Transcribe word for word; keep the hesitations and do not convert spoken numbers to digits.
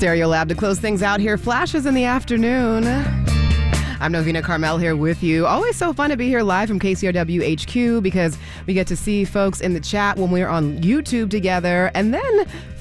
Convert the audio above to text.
Stereolab to close things out here. Flashes in the afternoon. I'm Novena Carmel here with you. Always so fun to be here live from K C R W H Q because we get to see folks in the chat when we're on YouTube together. And then